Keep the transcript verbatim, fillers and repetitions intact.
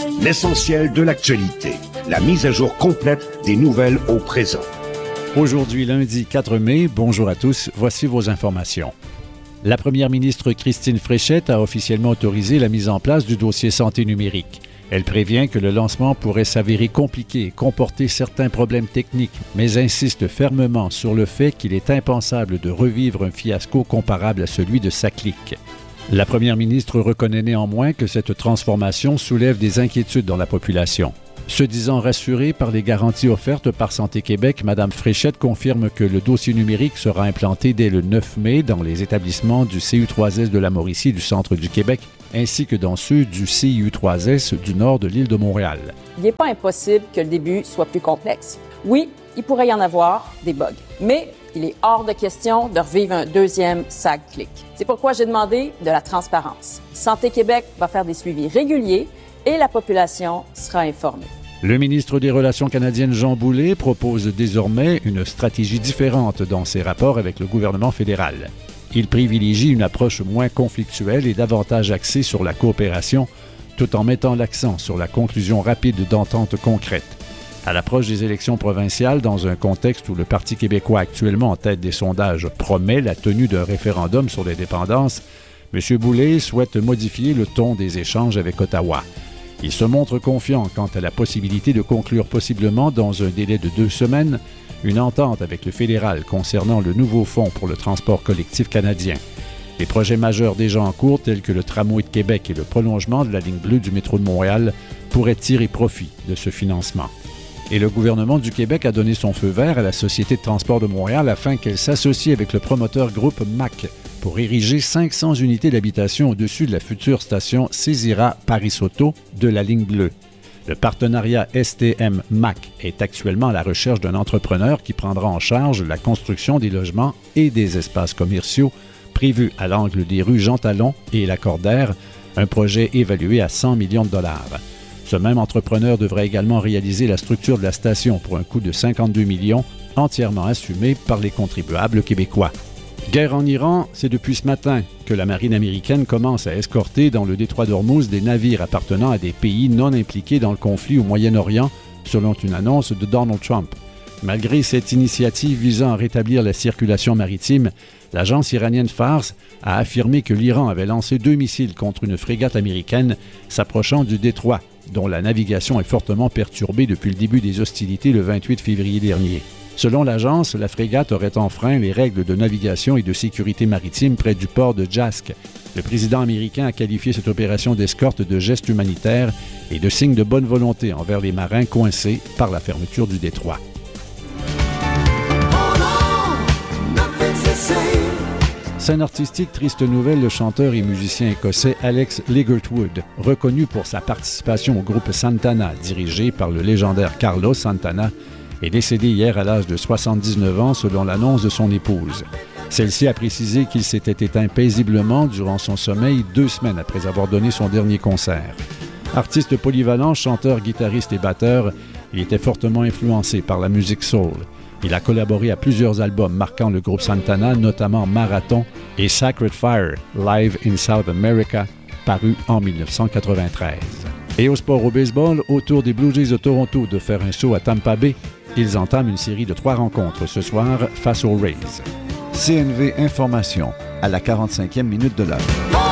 l'essentiel de l'actualité. La mise à jour complète des nouvelles au présent. Aujourd'hui, lundi quatre mai, bonjour à tous, voici vos informations. La première ministre Christine Fréchette a officiellement autorisé la mise en place du dossier santé numérique. Elle prévient que le lancement pourrait s'avérer compliqué et comporter certains problèmes techniques, mais insiste fermement sur le fait qu'il est impensable de revivre un fiasco comparable à celui de SACLIC. La première ministre reconnaît néanmoins que cette transformation soulève des inquiétudes dans la population. Se disant rassurée par les garanties offertes par Santé Québec, Mme Fréchette confirme que le dossier numérique sera implanté dès le neuf mai dans les établissements du C U trois S de la Mauricie du centre du Québec, ainsi que dans ceux du C U trois S du nord de l'île de Montréal. Il n'est pas impossible que le début soit plus complexe. Oui, il pourrait y en avoir des bugs, mais il est hors de question de revivre un deuxième SACLIC. C'est pourquoi j'ai demandé de la transparence. Santé Québec va faire des suivis réguliers et la population sera informée. Le ministre des Relations canadiennes, Jean Boulet, propose désormais une stratégie différente dans ses rapports avec le gouvernement fédéral. Il privilégie une approche moins conflictuelle et davantage axée sur la coopération, tout en mettant l'accent sur la conclusion rapide d'ententes concrètes. À l'approche des élections provinciales, dans un contexte où le Parti québécois, actuellement en tête des sondages, promet la tenue d'un référendum sur l'indépendance, M. Boulet souhaite modifier le ton des échanges avec Ottawa. Il se montre confiant quant à la possibilité de conclure possiblement dans un délai de deux semaines une entente avec le fédéral concernant le nouveau fonds pour le transport collectif canadien. Les projets majeurs déjà en cours, tels que le tramway de Québec et le prolongement de la ligne bleue du métro de Montréal, pourraient tirer profit de ce financement. Et le gouvernement du Québec a donné son feu vert à la Société de transport de Montréal afin qu'elle s'associe avec le promoteur groupe M A C pour ériger cinq cents unités d'habitation au-dessus de la future station Césira-Paris-Auto de la ligne bleue. Le partenariat S T M-M A C est actuellement à la recherche d'un entrepreneur qui prendra en charge la construction des logements et des espaces commerciaux prévus à l'angle des rues Jean Talon et Lacordaire, un projet évalué à cent millions de dollars. Ce même entrepreneur devrait également réaliser la structure de la station pour un coût de cinquante-deux millions, entièrement assumé par les contribuables québécois. Guerre en Iran, c'est depuis ce matin que la marine américaine commence à escorter dans le détroit d'Ormuz des navires appartenant à des pays non impliqués dans le conflit au Moyen-Orient, selon une annonce de Donald Trump. Malgré cette initiative visant à rétablir la circulation maritime, l'agence iranienne Fars a affirmé que l'Iran avait lancé deux missiles contre une frégate américaine s'approchant du détroit, dont la navigation est fortement perturbée depuis le début des hostilités le vingt-huit février dernier. Selon l'agence, la frégate aurait enfreint les règles de navigation et de sécurité maritime près du port de Jask. Le président américain a qualifié cette opération d'escorte de geste humanitaire et de signe de bonne volonté envers les marins coincés par la fermeture du détroit. Scène artistique, triste nouvelle, le chanteur et musicien écossais Alex Ligertwood, reconnu pour sa participation au groupe Santana, dirigé par le légendaire Carlos Santana, est décédé hier à l'âge de soixante-dix-neuf ans selon l'annonce de son épouse. Celle-ci a précisé qu'il s'était éteint paisiblement durant son sommeil deux semaines après avoir donné son dernier concert. Artiste polyvalent, chanteur, guitariste et batteur, il était fortement influencé par la musique soul. Il a collaboré à plusieurs albums marquant le groupe Santana, notamment Marathon et Sacred Fire, Live in South America, paru en dix-neuf cent quatre-vingt-treize. Et au sport au baseball, au tour des Blue Jays de Toronto de faire un saut à Tampa Bay, ils entament une série de trois rencontres ce soir face aux Rays. C N V Information, à la quarante-cinquième minute de l'heure.